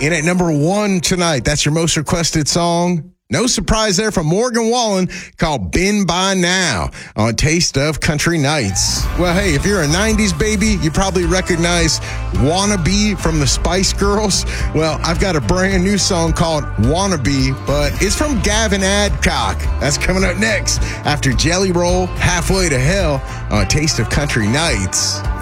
In at number 1 tonight, that's your most requested song. No surprise there from Morgan Wallen, called Been By Now on Taste of Country Nights. Well, hey, if you're a 90s baby, you probably recognize Wannabe from the Spice Girls. Well, I've got a brand new song called Wannabe, but it's from Gavin Adcock. That's coming up next after Jelly Roll, Halfway to Hell on Taste of Country Nights.